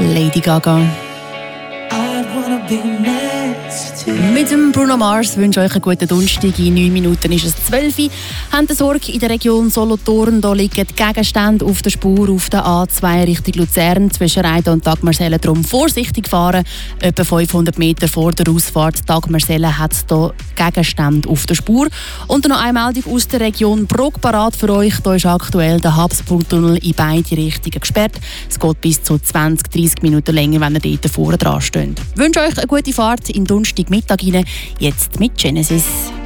Lady Gaga. Mit dem Bruno Mars wünsche ich euch einen guten Donnerstag. In 9 Minuten ist es 12 Uhr. Habt ihr Sorge, in der Region Solothurn da liegen Gegenstände auf der Spur auf der A2 Richtung Luzern zwischen Reiden und Dagmarsellen. Darum vorsichtig fahren. Etwa 500 Meter vor der Ausfahrt Dagmarsellen hat es hier Gegenstände auf der Spur. Und noch eine Meldung aus der Region Brugg parat für euch. Da ist aktuell der Habsburgtunnel in beide Richtungen gesperrt. Es geht bis zu 20-30 Minuten länger, wenn ihr dort vorne dran steht. Ich wünsche euch eine gute Fahrt in Donnerstagmittag rein. Jetzt mit Genesis.